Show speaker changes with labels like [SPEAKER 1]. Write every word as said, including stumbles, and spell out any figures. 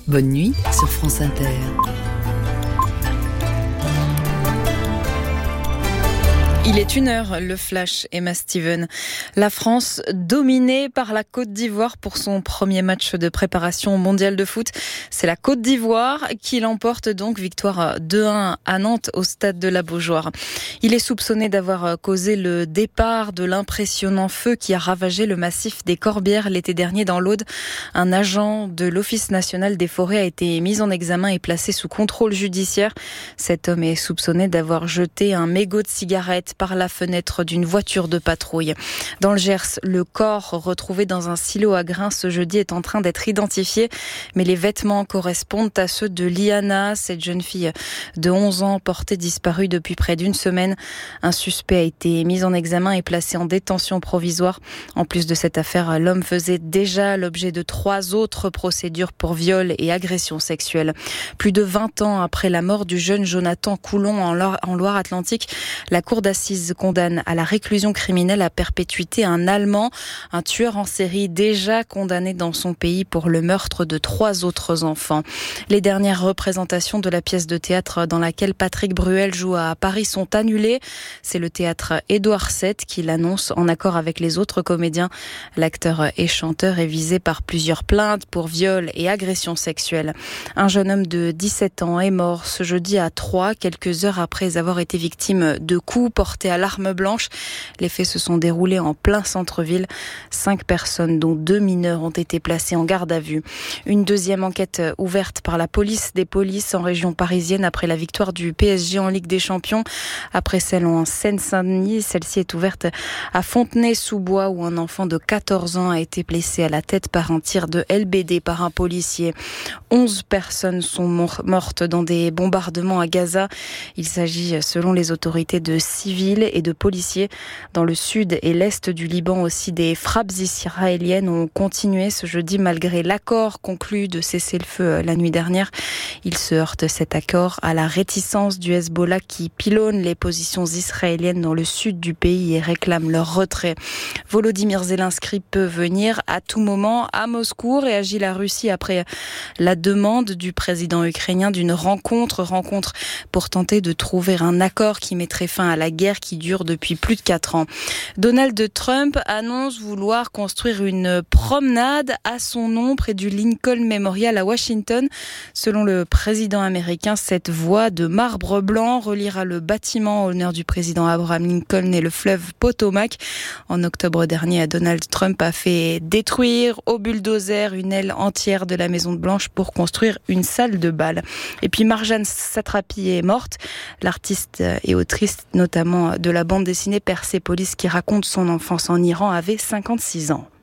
[SPEAKER 1] Bonne nuit sur France Inter.
[SPEAKER 2] Il est une heure, le flash, Emma Steven. La France dominée par la Côte d'Ivoire pour son premier match de préparation au mondial de foot. C'est la Côte d'Ivoire qui l'emporte donc, victoire deux un à Nantes au stade de la Beaujoire. Il est soupçonné d'avoir causé le départ de l'impressionnant feu qui a ravagé le massif des Corbières l'été dernier dans l'Aude. Un agent de l'Office national des forêts a été mis en examen et placé sous contrôle judiciaire. Cet homme est soupçonné d'avoir jeté un mégot de cigarette par la fenêtre d'une voiture de patrouille. Dans le Gers, le corps retrouvé dans un silo à grains ce jeudi est en train d'être identifié, mais les vêtements correspondent à ceux de Liana, cette jeune fille de onze ans portée disparue depuis près d'une semaine. Un suspect a été mis en examen et placé en détention provisoire. En plus de cette affaire, l'homme faisait déjà l'objet de trois autres procédures pour viol et agression sexuelle. Plus de vingt ans après la mort du jeune Jonathan Coulon en Loire-Atlantique, la cour d'assises condamne à la réclusion criminelle à perpétuité un Allemand, un tueur en série déjà condamné dans son pays pour le meurtre de trois autres enfants. Les dernières représentations de la pièce de théâtre dans laquelle Patrick Bruel joue à Paris sont annulées. C'est le théâtre Édouard sept qui l'annonce en accord avec les autres comédiens. L'acteur et chanteur est visé par plusieurs plaintes pour viol et agression sexuelle. Un jeune homme de dix-sept ans est mort ce jeudi à Troyes, quelques heures après avoir été victime de coups portés à l'arme blanche. Les faits se sont déroulés en plein centre-ville. Cinq personnes, dont deux mineurs, ont été placées en garde à vue. Une deuxième enquête ouverte par la police des polices en région parisienne après la victoire du P S G en Ligue des Champions. Après celle en Seine-Saint-Denis, celle-ci est ouverte à Fontenay-sous-Bois où un enfant de quatorze ans a été blessé à la tête par un tir de L B D par un policier. Onze personnes sont mortes dans des bombardements à Gaza. Il s'agit, selon les autorités, de civils et de policiers. Dans le sud et l'est du Liban aussi, des frappes israéliennes ont continué ce jeudi malgré l'accord conclu de cesser le feu la nuit dernière. Il se heurte, cet accord, à la réticence du Hezbollah qui pilonne les positions israéliennes dans le sud du pays et réclame leur retrait. Volodymyr Zelensky peut venir à tout moment à Moscou, réagit la Russie après la demande du président ukrainien d'une rencontre, rencontre pour tenter de trouver un accord qui mettrait fin à la guerre qui dure depuis plus de quatre ans. Donald Trump annonce vouloir construire une promenade à son nom près du Lincoln Memorial à Washington. Selon le président américain, cette voie de marbre blanc reliera le bâtiment en l'honneur du président Abraham Lincoln et le fleuve Potomac. En octobre dernier, Donald Trump a fait détruire au bulldozer une aile entière de la Maison Blanche pour construire une salle de bal. Et puis Marjane Satrapi est morte. L'artiste et autrice notamment de la bande dessinée Persépolis qui raconte son enfance en Iran avait cinquante-six ans.